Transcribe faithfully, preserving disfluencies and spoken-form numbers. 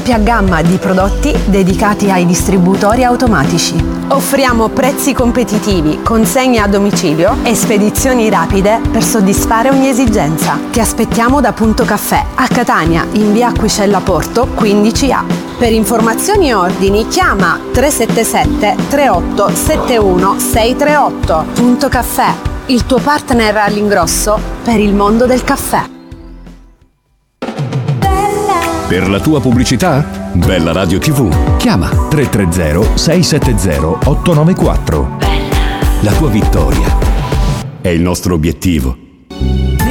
un'ampia gamma di prodotti dedicati ai distributori automatici. Offriamo prezzi competitivi, consegne a domicilio e spedizioni rapide per soddisfare ogni esigenza. Ti aspettiamo da Punto Caffè a Catania, in via Acquicella Porto quindici A. Per informazioni e ordini chiama tre sette sette tre otto sette uno sei tre otto. Punto Caffè, il tuo partner all'ingrosso per il mondo del caffè. Per la tua pubblicità? Bella Radio tivù. Chiama tre tre zero sei sette zero otto nove quattro. La tua vittoria è il nostro obiettivo.